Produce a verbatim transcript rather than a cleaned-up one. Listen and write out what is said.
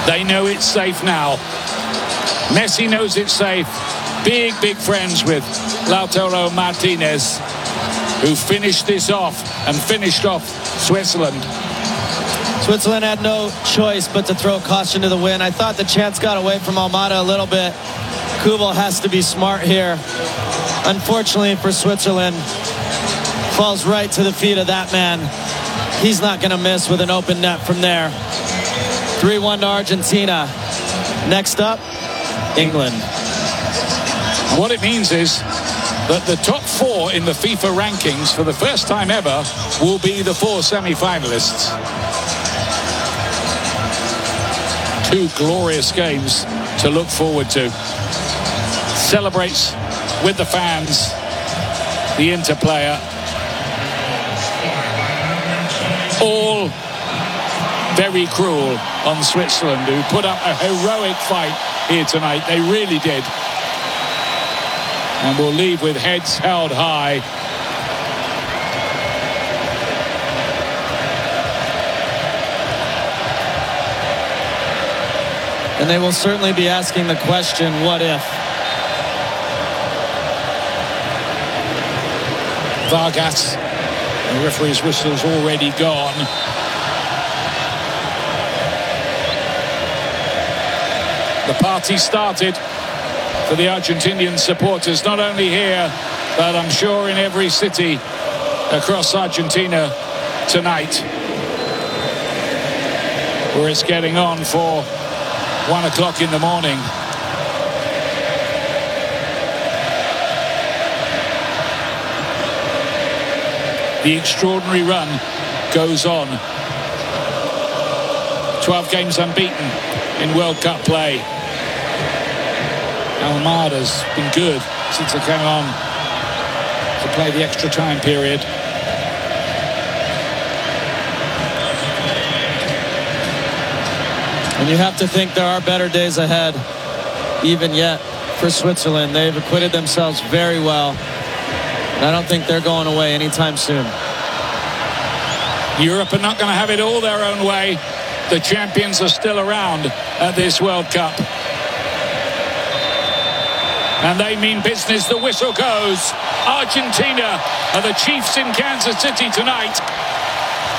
They know it's safe now. Messi knows it's safe. Big, big friends with Lautaro Martinez, who finished this off and finished off Switzerland. Switzerland had no choice but to throw caution to the wind. I thought the chance got away from Almada a little bit. Kubel has to be smart here. Unfortunately for Switzerland, falls right to the feet of that man. He's not going to miss with an open net from there. three one to Argentina. Next up, England. What it means is that the top four in the FIFA rankings for the first time ever will be the four semi-finalists. Two glorious games to look forward to. Celebrates with the fans, the Inter player. All very cruel on Switzerland, who put up a heroic fight here tonight. They really did. And will leave with heads held high. And they will certainly be asking the question, what if? Vargas, the referee's whistle's already gone. The party started for the Argentinian supporters, not only here, but I'm sure in every city across Argentina tonight, where it's getting on for one o'clock in the morning. The extraordinary run goes on. twelve games unbeaten in World Cup play. Almada's been good since he came on to play the extra time period. And you have to think there are better days ahead, even yet, for Switzerland. They've acquitted themselves very well. And I don't think they're going away anytime soon. Europe are not going to have it all their own way. The champions are still around at this World Cup. And they mean business. The whistle goes. Argentina are the chiefs in Kansas City tonight.